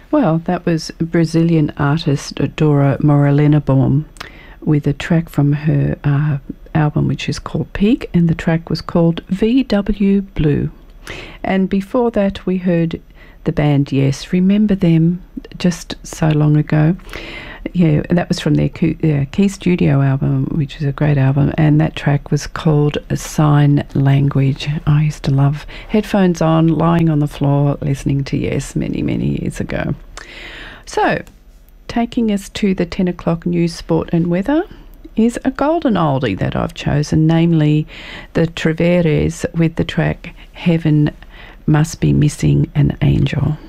Well, that was Brazilian artist Dora Morelenbaum with a track from her album which is called Peak, and the track was called VW Blue. And before that we heard the band Yes. Remember them just so long ago? Yeah, that was from their Key Studio album, which is a great album, and that track was called Sign Language. I used to love headphones on, lying on the floor, listening to Yes many, many years ago. So, taking us to the 10 o'clock news, sport and weather is a golden oldie that I've chosen, namely the Treveres with the track Heaven Must Be Missing an Angel.